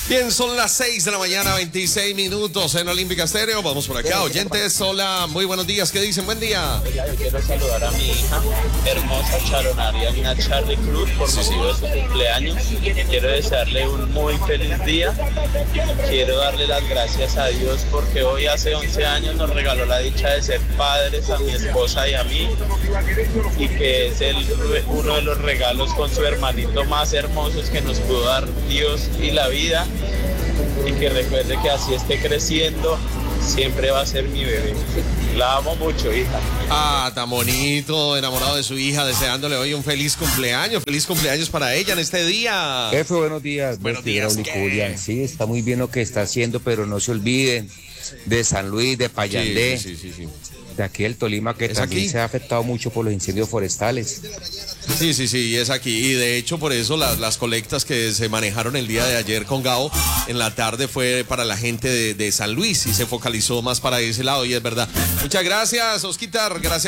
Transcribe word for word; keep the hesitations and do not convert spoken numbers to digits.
Bien, son las seis de la mañana, veintiséis minutos en Olímpica Estéreo. Vamos por acá, oyentes, hola, muy buenos días, ¿qué dicen? Buen día. Oiga, yo quiero saludar a mi hija, hermosa Charonaria Nina Charlie Cruz, por Sí, sí. motivo de su cumpleaños. Quiero desearle un muy feliz día. Quiero darle las gracias a Dios porque hoy hace once años nos regaló la dicha de ser padres a mi esposa y a mí, y que es el, uno de los regalos con su hermanito más hermosos que nos pudo dar Dios y la vida. Y que recuerde que así esté creciendo, siempre va a ser mi bebé. La amo mucho, hija. Ah, tan bonito, enamorado de su hija, deseándole hoy un feliz cumpleaños. Feliz cumpleaños para ella en este día. Jefe, buenos días. Buenos Buen día, días, Raúl y ¿qué? Julián. Sí, está muy bien lo que está haciendo, pero no se olviden de San Luis, de Payandé, Sí, sí, sí, sí. de aquí el Tolima, que ¿Es también aquí? se ha afectado mucho por los incendios forestales. Sí, sí, sí, es aquí. Y de hecho, por eso las, las colectas que se manejaron el día de ayer con Gao en la tarde fue para la gente de, de San Luis y se focalizó más para ese lado, y es verdad. Muchas gracias, Osquitar. Gracias.